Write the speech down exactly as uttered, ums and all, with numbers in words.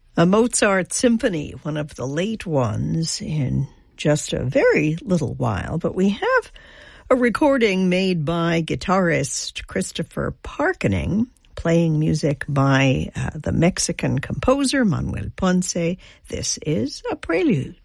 A Mozart symphony, one of the late ones in just a very little while, but we have a recording made by guitarist Christopher Parkening, playing music by uh, the Mexican composer Manuel Ponce. This is a prelude.